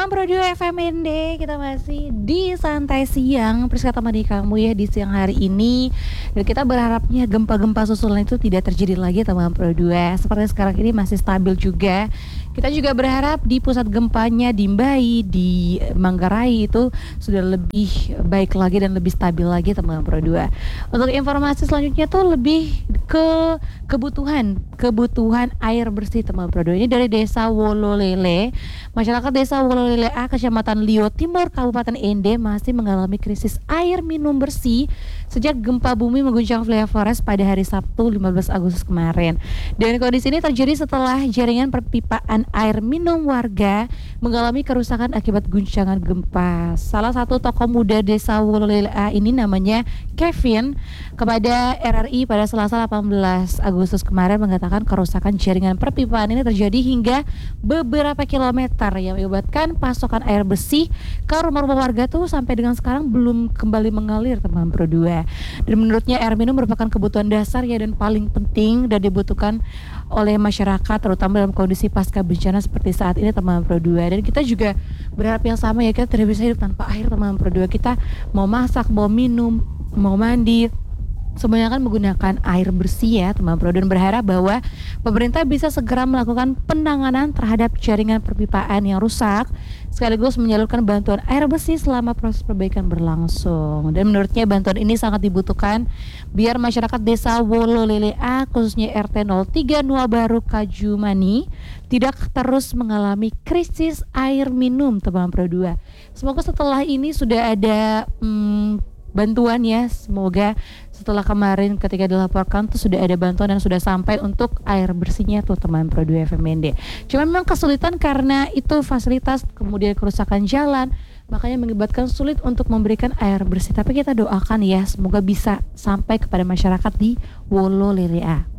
Teman Pro 2 FMND, kita masih di Santai Siang bersama temani kamu ya di siang hari ini. Dan kita berharapnya gempa-gempa susulan itu tidak terjadi lagi teman Pro 2. Seperti sekarang ini masih stabil juga. Kita juga berharap di pusat gempanya di Mbai, di Manggarai itu sudah lebih baik lagi dan lebih stabil lagi teman Pro 2. Untuk informasi selanjutnya tuh lebih ke kebutuhan air bersih teman Pro 2. Ini dari Desa Wololele. Masyarakat Desa Wololele A, Kecamatan Lio Timur, Kabupaten Ende masih mengalami krisis air minum bersih sejak gempa bumi mengguncang Vlea Forest pada hari Sabtu 15 Agustus kemarin. Dan kondisi ini terjadi setelah jaringan perpipaan air minum warga mengalami kerusakan akibat guncangan gempa. Salah satu tokoh muda Desa Wololele A ini namanya Kevin kepada RRI pada Selasa 18 Agustus kemarin mengatakan kerusakan jaringan perpipaan ini terjadi hingga beberapa kilometer yang menyebabkan pasokan air bersih ke rumah-rumah warga tuh sampai dengan sekarang belum kembali mengalir teman Pro 2. Dan menurutnya air minum merupakan kebutuhan dasar ya dan paling penting dan dibutuhkan oleh masyarakat terutama dalam kondisi pasca bencana seperti saat ini teman Pro 2. Dan kita juga berharap yang sama ya, kita tidak bisa hidup tanpa air teman Pro 2. Kita mau masak, mau minum, mau mandi, semuanya kan menggunakan air bersih ya teman Pro, dan berharap bahwa pemerintah bisa segera melakukan penanganan terhadap jaringan perpipaan yang rusak sekaligus menyalurkan bantuan air bersih selama proses perbaikan berlangsung. Dan menurutnya bantuan ini sangat dibutuhkan biar masyarakat Desa Wololele A khususnya RT 03 Nuwa Baru Kajumani tidak terus mengalami krisis air minum teman Pro 2. Semoga setelah ini sudah ada bantuan ya, semoga setelah kemarin ketika dilaporkan tuh sudah ada bantuan dan sudah sampai untuk air bersihnya tuh teman Pro 2 FMND. Cuma memang kesulitan karena itu fasilitas kemudian kerusakan jalan, makanya mengakibatkan sulit untuk memberikan air bersih. Tapi kita doakan ya semoga bisa sampai kepada masyarakat di Wololele A.